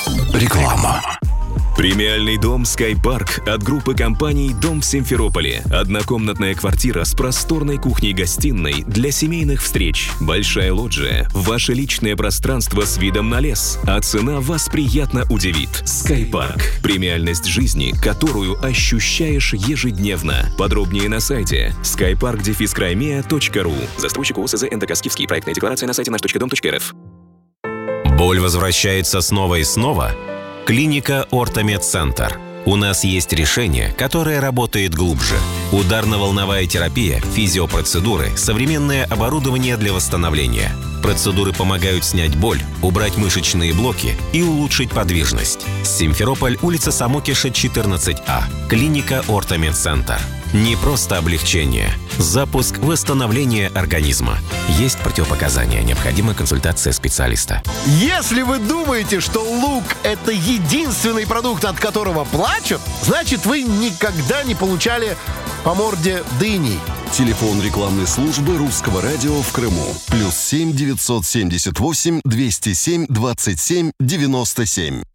Реклама. Премиальный дом «Скайпарк» от группы компаний «Дом в Симферополе». Однокомнатная квартира с просторной кухней-гостиной для семейных встреч. Большая лоджия. Ваше личное пространство с видом на лес. А цена вас приятно удивит. «Скайпарк». Премиальность жизни, которую ощущаешь ежедневно. Подробнее на сайте skypark-crimea.ru. Застройщик ОСЗ НДК «Скифский». Проектная декларация на сайте наш.дом.рф. Боль возвращается снова и снова? Клиника «Ортомедцентр». У нас есть решение, которое работает глубже. Ударно-волновая терапия, физиопроцедуры, современное оборудование для восстановления. Процедуры помогают снять боль, убрать мышечные блоки и улучшить подвижность. Симферополь, улица Самокиша, 14А. Клиника «Ортомедцентр». Не просто облегчение. Запуск восстановления организма. Есть противопоказания. Необходима консультация специалиста. Если вы думаете, что лук – это единственный продукт, от которого плачут, значит, вы никогда не получали по морде дыней. Телефон рекламной службы Русского радио в Крыму. +7 978 207 27 97.